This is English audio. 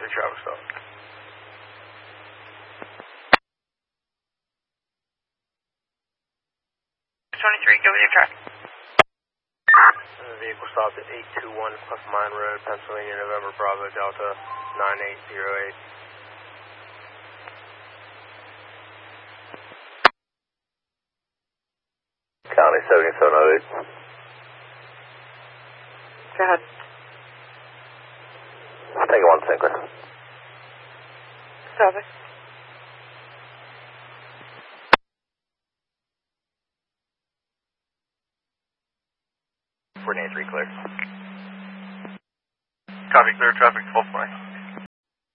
traffic stop. 23, go with your truck. The vehicle stopped at 821 Cleft Mine Road, Pennsylvania, November, Bravo, Delta, 9808. County 7708. Go ahead. Take one sinker. Copy. 483 clear. Copy, clear traffic, full flight.